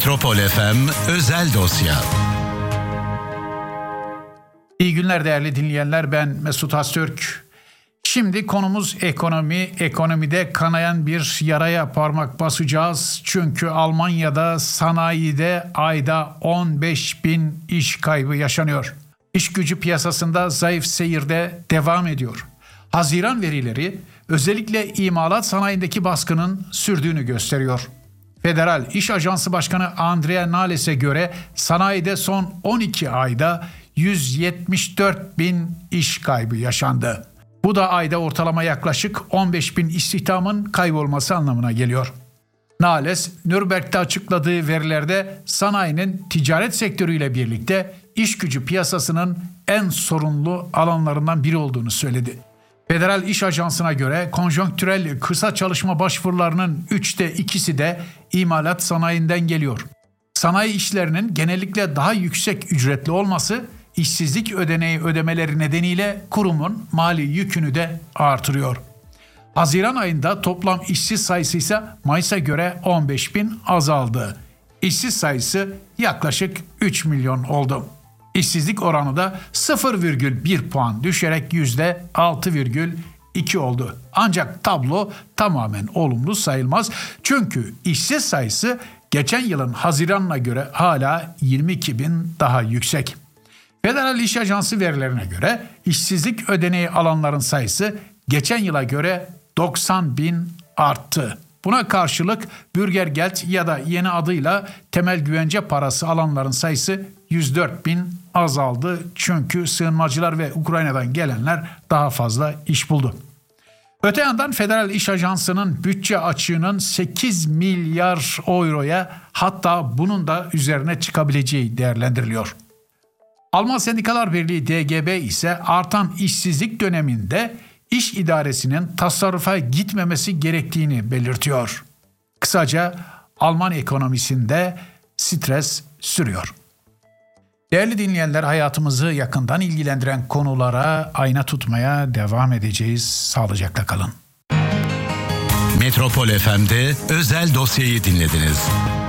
Metropol FM özel dosya. İyi günler değerli dinleyenler, ben Mesut Öztürk. Şimdi konumuz ekonomi. Ekonomide kanayan bir yaraya parmak basacağız. Çünkü Almanya'da sanayide ayda 15.000 iş kaybı yaşanıyor. İş gücü piyasasında zayıf seyirde devam ediyor. Haziran verileri özellikle imalat sanayindeki baskının sürdüğünü gösteriyor. Federal İş Ajansı Başkanı Andrea Nales'e göre sanayide son 12 ayda 174.000 iş kaybı yaşandı. Bu da ayda ortalama yaklaşık 15.000 istihdamın kaybolması anlamına geliyor. Nales, Nürnberg'de açıkladığı verilerde sanayinin ticaret sektörüyle birlikte iş gücü piyasasının en sorunlu alanlarından biri olduğunu söyledi. Federal İş Ajansı'na göre konjonktürel kısa çalışma başvurularının 2/3'ü de imalat sanayinden geliyor. Sanayi işlerinin genellikle daha yüksek ücretli olması, işsizlik ödeneği ödemeleri nedeniyle kurumun mali yükünü de artırıyor. Haziran ayında toplam işsiz sayısı ise Mayıs'a göre 15.000 azaldı. İşsiz sayısı yaklaşık 3 milyon oldu. İşsizlik oranı da 0,1 puan düşerek %6,2 oldu. Ancak tablo tamamen olumlu sayılmaz. Çünkü işsiz sayısı geçen yılın Haziran'ına göre hala 22.000 daha yüksek. Federal İş Ajansı verilerine göre işsizlik ödeneği alanların sayısı geçen yıla göre 90.000 arttı. Buna karşılık Bürgergeld ya da yeni adıyla temel güvence parası alanların sayısı 104.000 azaldı. Çünkü sığınmacılar ve Ukrayna'dan gelenler daha fazla iş buldu. Öte yandan Federal İş Ajansı'nın bütçe açığının 8 milyar euroya, hatta bunun da üzerine çıkabileceği değerlendiriliyor. Alman Sendikalar Birliği DGB ise artan işsizlik döneminde iş idaresinin tasarrufa gitmemesi gerektiğini belirtiyor. Kısaca Alman ekonomisinde stres sürüyor. Değerli dinleyenler, hayatımızı yakından ilgilendiren konulara ayna tutmaya devam edeceğiz. Sağlıcakla kalın. Metropol FM'de özel dosyayı dinlediniz.